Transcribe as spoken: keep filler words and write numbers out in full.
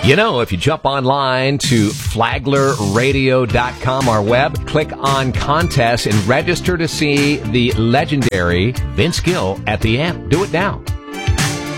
You know, if you jump online to flagler radio dot com, our web, click on contests and register to see the legendary Vince Gill at the end. Do it now.